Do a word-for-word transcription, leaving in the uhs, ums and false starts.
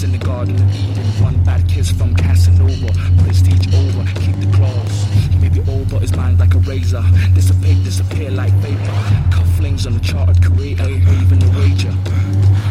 Kiss in the Garden of Eden. One bad kiss from Casanova. Prestige over, keep the claws. Maybe all but his mind like a razor. Dissipate, disappear like vapor. Cufflinks on a chartered career, even a wager.